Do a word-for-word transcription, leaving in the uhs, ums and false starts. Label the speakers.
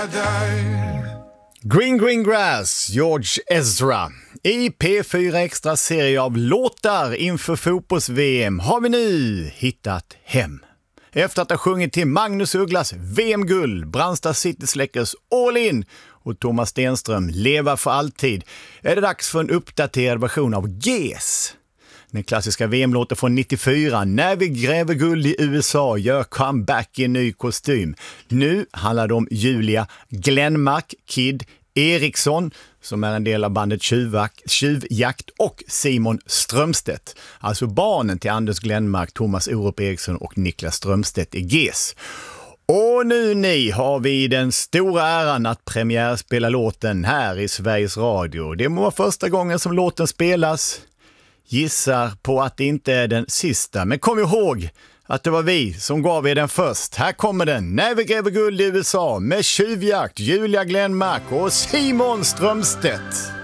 Speaker 1: Green Green Grass, George Ezra. I P fyra extra serie av låtar inför fotbolls-V M har vi nu hittat hem. Efter att ha sjungit till Magnus Ugglas V M-guld, Brandsta City Släckers All In och Thomas Stenström Leva för alltid är det dags för en uppdaterad version av G E S. Den klassiska V M-låten från nittiofyra, När vi gräver guld i U S A, gör comeback i en ny kostym. Nu handlar det om Julia Glenmark, Kid Eriksson, som är en del av bandet Tjuvjakt, Tjuvjakt och Simon Strömstedt. Alltså barnen till Anders Glenmark, Thomas Orup Eriksson och Niklas Strömstedt i G E S. Och nu ni har vi den stora äran att premiärspela låten här i Sveriges Radio. Det må vara första gången som låten spelas. Gissar på att det inte är den sista, men kom ihåg att det var vi som gav er den först. Här kommer den, När vi gräver guld i U S A med Tjuvjakt, Julia Glenmark och Simon Strömstedt.